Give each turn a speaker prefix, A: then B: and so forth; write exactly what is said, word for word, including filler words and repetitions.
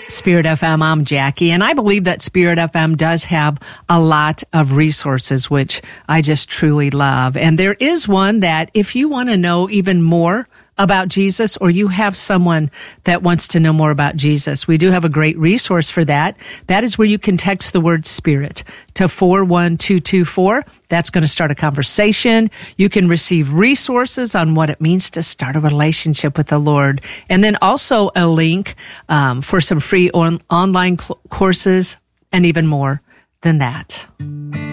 A: Spirit F M, I'm Jackie, and I believe that Spirit F M does have a lot of resources, which I just truly love. And there is one that if you want to know even more about Jesus, or you have someone that wants to know more about Jesus, we do have a great resource for that. That is where you can text the word Spirit to four one two two four. That's going to start a conversation. You can receive resources on what it means to start a relationship with the Lord. And then also a link um, for some free on- online cl- courses and even more than that.